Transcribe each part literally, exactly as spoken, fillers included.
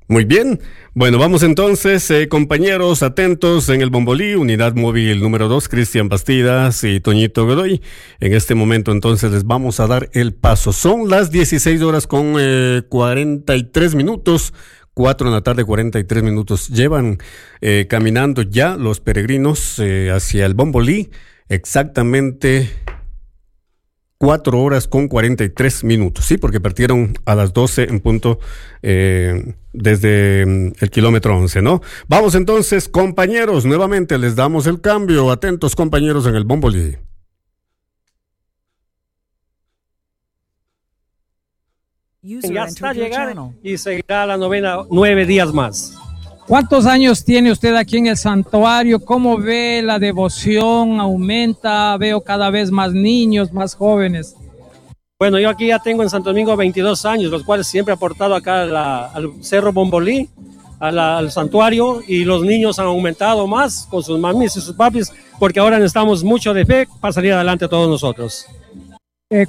Muy bien, bueno, vamos entonces, eh, compañeros, atentos en el Bombolí, unidad móvil número dos, Cristian Bastidas y Toñito Godoy. En este momento entonces les vamos a dar el paso. Son las dieciséis horas con eh, cuarenta y tres minutos, cuatro de la tarde, cuarenta y tres minutos. Llevan eh, caminando ya los peregrinos eh, hacia el Bombolí, exactamente cuatro horas con cuarenta y tres minutos, sí, porque partieron a las doce en punto eh, desde el kilómetro once, ¿no? Vamos entonces, compañeros, nuevamente les damos el cambio. Atentos, compañeros, en el Bombolí. Ya está llegando y seguirá la novena nueve días más. ¿Cuántos años tiene usted aquí en el santuario? ¿Cómo ve la devoción? ¿Aumenta? Veo cada vez más niños, más jóvenes. Bueno, yo aquí ya tengo en Santo Domingo veintidós años, los cuales siempre he aportado acá a la, al Cerro Bombolí, a la, al santuario, y los niños han aumentado más con sus mamis y sus papis, porque ahora necesitamos mucho de fe para salir adelante todos nosotros. Eh,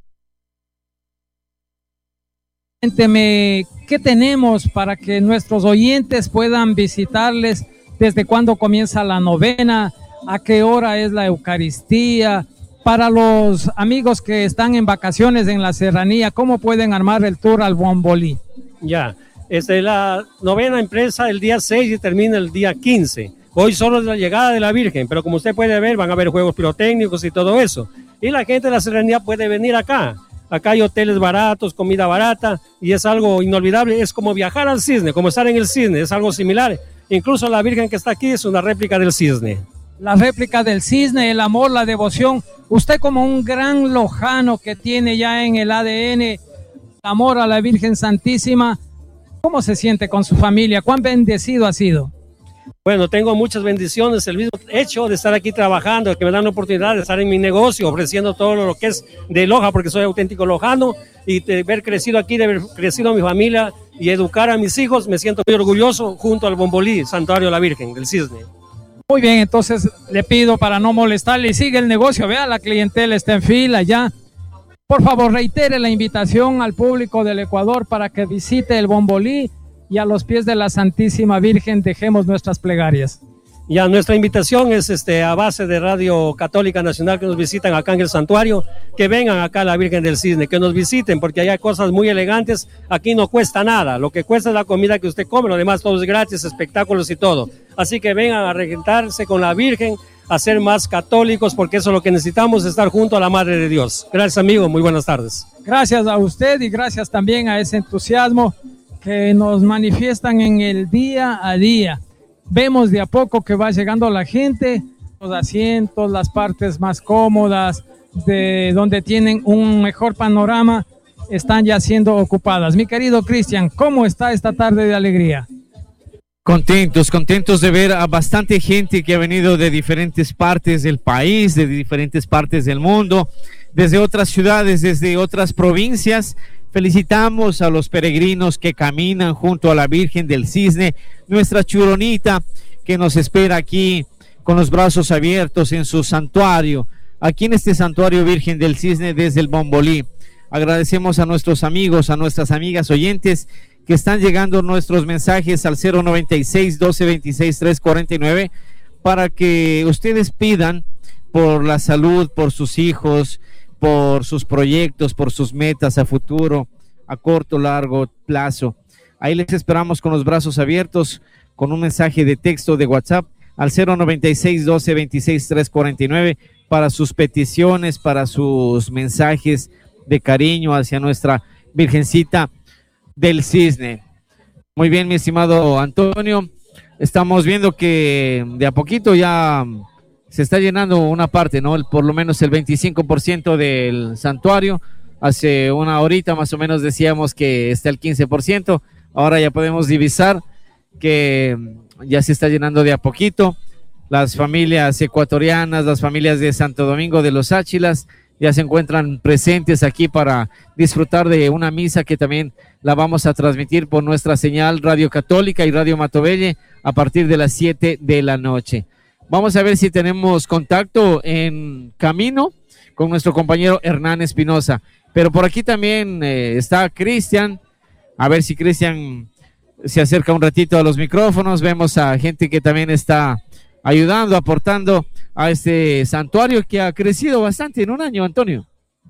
Cuénteme, ¿qué tenemos para que nuestros oyentes puedan visitarles? ¿Desde cuándo comienza la novena? ¿A qué hora es la Eucaristía? Para los amigos que están en vacaciones en la serranía, ¿cómo pueden armar el tour al Bombolí? Ya, este, la novena empieza el día seis y termina el día quince. Hoy solo es la llegada de la Virgen, pero como usted puede ver, van a haber juegos pirotécnicos y todo eso. Y la gente de la serranía puede venir acá. Acá hay hoteles baratos, comida barata, y es algo inolvidable. Es como viajar al cisne, como estar en el cisne, es algo similar. Incluso la Virgen que está aquí es una réplica del cisne. La réplica del cisne, el amor, la devoción. Usted, como un gran lojano que tiene ya en el A D N amor a la Virgen Santísima, ¿cómo se siente con su familia? ¿Cuán bendecido ha sido? Bueno, tengo muchas bendiciones, el mismo hecho de estar aquí trabajando, que me dan la oportunidad de estar en mi negocio, ofreciendo todo lo que es de Loja, porque soy auténtico lojano, y de haber crecido aquí, de haber crecido a mi familia y educar a mis hijos, me siento muy orgulloso junto al Bombolí, Santuario de la Virgen, del Cisne. Muy bien, entonces le pido para no molestarle y sigue el negocio, vea, la clientela está en fila ya. Por favor, reitere la invitación al público del Ecuador para que visite el Bombolí, y a los pies de la Santísima Virgen dejemos nuestras plegarias. Ya, nuestra invitación es este, a base de Radio Católica Nacional, que nos visitan acá en el santuario, que vengan acá a la Virgen del Cisne, que nos visiten, porque hay cosas muy elegantes, aquí no cuesta nada, lo que cuesta es la comida que usted come, lo demás todo es gratis, espectáculos y todo. Así que vengan a regentarse con la Virgen, a ser más católicos, porque eso es lo que necesitamos, estar junto a la Madre de Dios. Gracias, amigo, muy buenas tardes. Gracias a usted y gracias también a ese entusiasmo que nos manifiestan en el día a día. Vemos de a poco que va llegando la gente, los asientos, las partes más cómodas, de donde tienen un mejor panorama, están ya siendo ocupadas. Mi querido Cristian, ¿cómo está esta tarde de alegría? Contentos, contentos de ver a bastante gente que ha venido de diferentes partes del país, de diferentes partes del mundo, desde otras ciudades, desde otras provincias. Felicitamos a los peregrinos que caminan junto a la Virgen del Cisne, nuestra churonita que nos espera aquí con los brazos abiertos en su santuario, aquí en este santuario Virgen del Cisne desde el Bombolí. Agradecemos a nuestros amigos, a nuestras amigas oyentes que están llegando nuestros mensajes al cero noventa y seis, doce veintiséis, trescientos cuarenta y nueve para que ustedes pidan por la salud, por sus hijos, por sus proyectos, por sus metas a futuro, a corto, largo plazo. Ahí les esperamos con los brazos abiertos, con un mensaje de texto de WhatsApp al cero noventa y seis, doce veintiséis, trescientos cuarenta y nueve para sus peticiones, para sus mensajes de cariño hacia nuestra Virgencita del Cisne. Muy bien, mi estimado Antonio, estamos viendo que de a poquito ya se está llenando una parte, ¿no? El, por lo menos el veinticinco por ciento del santuario. Hace una horita más o menos decíamos que está el quince por ciento. Ahora ya podemos divisar que ya se está llenando de a poquito. Las familias ecuatorianas, las familias de Santo Domingo de los Áchilas ya se encuentran presentes aquí para disfrutar de una misa que también la vamos a transmitir por nuestra señal Radio Católica y Radio Matovelle a partir de las siete de la noche. Vamos a ver si tenemos contacto en camino con nuestro compañero Hernán Espinosa. Pero por aquí también eh, está Cristian. A ver si Cristian se acerca un ratito a los micrófonos. Vemos a gente que también está ayudando, aportando a este santuario que ha crecido bastante en un año, Antonio.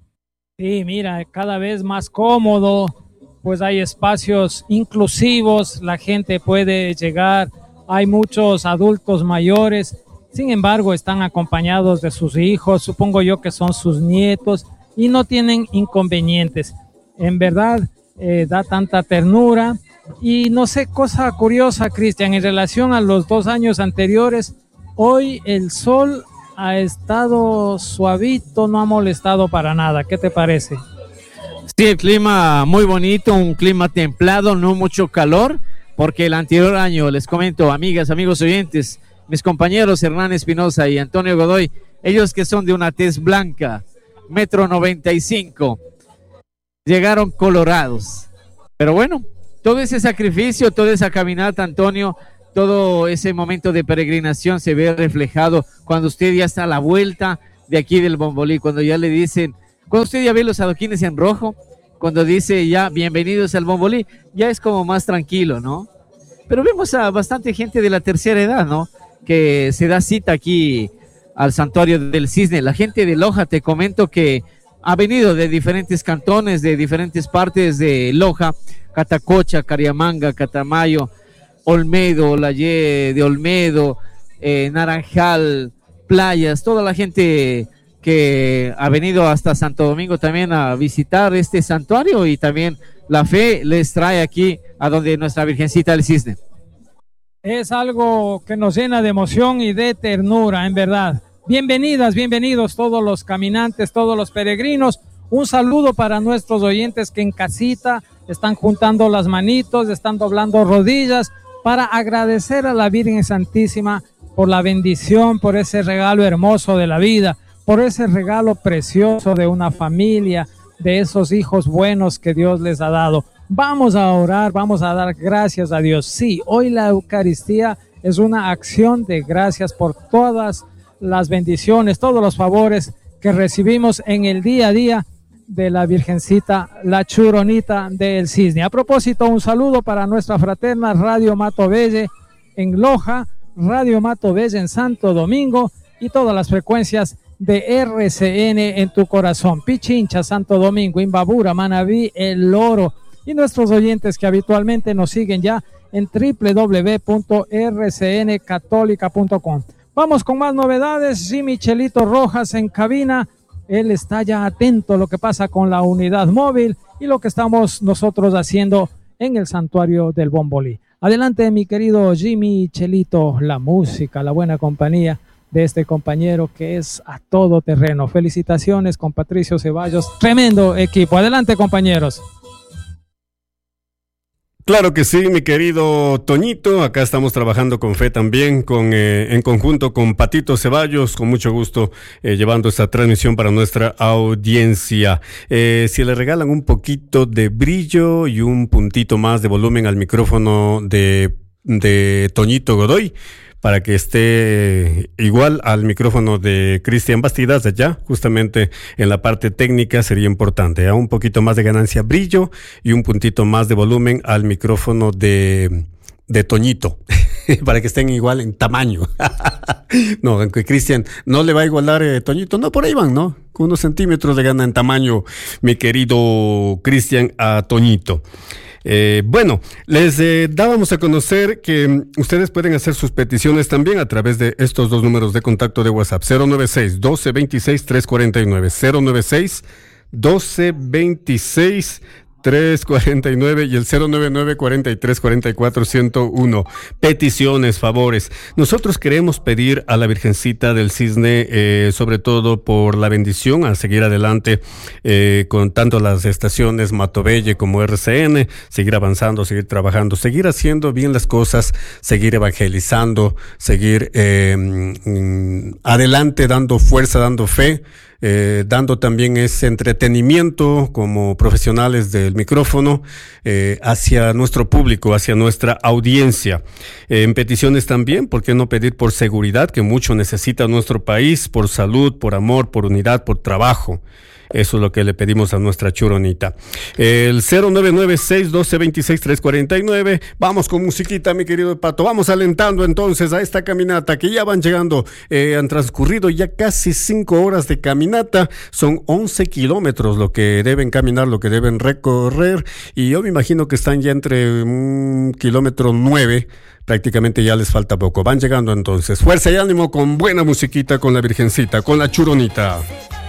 Sí, mira, cada vez más cómodo, pues hay espacios inclusivos, la gente puede llegar, hay muchos adultos mayores, sin embargo están acompañados de sus hijos, supongo yo que son sus nietos y no tienen inconvenientes. En verdad, eh, da tanta ternura. Y no sé, cosa curiosa, Cristian, en relación a los dos años anteriores, hoy el sol ha estado suavito, no ha molestado para nada. ¿Qué te parece? Sí, el clima muy bonito, un clima templado, no mucho calor, porque el anterior año, les comento, amigas, amigos oyentes, mis compañeros Hernán Espinosa y Antonio Godoy, ellos que son de una tez blanca, metro noventa y cinco, llegaron colorados. Pero bueno, todo ese sacrificio, toda esa caminata, Antonio, todo ese momento de peregrinación se ve reflejado cuando usted ya está a la vuelta de aquí del Bombolí, cuando ya le dicen, cuando usted ya ve los adoquines en rojo, cuando dice ya bienvenidos al Bombolí, ya es como más tranquilo, ¿no? Pero vemos a bastante gente de la tercera edad, ¿no? Que se da cita aquí al santuario del Cisne. La gente de Loja, te comento que ha venido de diferentes cantones, de diferentes partes de Loja, Catacocha, Cariamanga, Catamayo, Olmedo, Olayé de Olmedo, eh, Naranjal, Playas, toda la gente que ha venido hasta Santo Domingo también a visitar este santuario, y también la fe les trae aquí a donde nuestra Virgencita del Cisne. Es algo que nos llena de emoción y de ternura, en verdad. Bienvenidas, bienvenidos todos los caminantes, todos los peregrinos. Un saludo para nuestros oyentes que en casita están juntando las manitos, están doblando rodillas para agradecer a la Virgen Santísima por la bendición, por ese regalo hermoso de la vida, por ese regalo precioso de una familia, de esos hijos buenos que Dios les ha dado. Vamos a orar, vamos a dar gracias a Dios. Sí, hoy la Eucaristía es una acción de gracias por todas las bendiciones, todos los favores que recibimos en el día a día de la Virgencita, la Churonita del Cisne. A propósito, un saludo para nuestra fraterna Radio Mato Belle en Loja, Radio Mato Belle en Santo Domingo y todas las frecuencias de R C N en tu corazón. Pichincha, Santo Domingo, Imbabura, Manabí, El Oro, y nuestros oyentes que habitualmente nos siguen ya en doble u doble u doble u punto r c n católica punto com. Vamos con más novedades. Sí, Michelito Rojas en cabina. Él está ya atento a lo que pasa con la unidad móvil y lo que estamos nosotros haciendo en el santuario del Bombolí. Adelante, mi querido Jimmy Chelito, la música, la buena compañía de este compañero que es a todo terreno. Felicitaciones con Patricio Ceballos, tremendo equipo. Adelante, compañeros. Claro que sí, mi querido Toñito, acá estamos trabajando con fe también, con eh, en conjunto con Patito Ceballos, con mucho gusto eh, llevando esta transmisión para nuestra audiencia. Eh, si le regalan un poquito de brillo y un puntito más de volumen al micrófono de, de Toñito Godoy, para que esté igual al micrófono de Cristian Bastidas allá, justamente en la parte técnica sería importante, ¿eh? Un poquito más de ganancia brillo y un puntito más de volumen al micrófono de, de Toñito, para que estén igual en tamaño. No, aunque Cristian no le va a igualar eh, Toñito, no, por ahí van, ¿no? Con unos centímetros de gana en tamaño, mi querido Cristian, a Toñito. Eh, bueno, les eh, dábamos a conocer que um, ustedes pueden hacer sus peticiones también a través de estos dos números de contacto de WhatsApp: cero nueve seis, doce veintiséis, trescientos cuarenta y nueve, cero nueve seis, doce veintiséis, trescientos cuarenta y nueve y el cero nueve nueve, cuarenta y tres, cuarenta y cuatro, ciento uno. Peticiones, favores. Nosotros queremos pedir a la Virgencita del Cisne, eh, sobre todo por la bendición a seguir adelante eh, con tanto las estaciones Matobelle como R C N, seguir avanzando, seguir trabajando, seguir haciendo bien las cosas, seguir evangelizando, seguir eh, mm, adelante, dando fuerza, dando fe. Eh, dando también ese entretenimiento como profesionales del micrófono eh, hacia nuestro público, hacia nuestra audiencia. Eh, en peticiones también, ¿por qué no pedir por seguridad, que mucho necesita nuestro país, por salud, por amor, por unidad, por trabajo? Eso es lo que le pedimos a nuestra churonita. El cero nueve nueve, seis uno dos, dos seis, tres cuatro nueve. Vamos con musiquita, mi querido Pato. Vamos alentando entonces a esta caminata que ya van llegando. Eh, han transcurrido ya casi cinco horas de caminata. Son once kilómetros lo que deben caminar, lo que deben recorrer. Y yo me imagino que están ya entre un kilómetro nueve. Prácticamente ya les falta poco. Van llegando entonces. Fuerza y ánimo con buena musiquita, con la Virgencita, con la Churonita.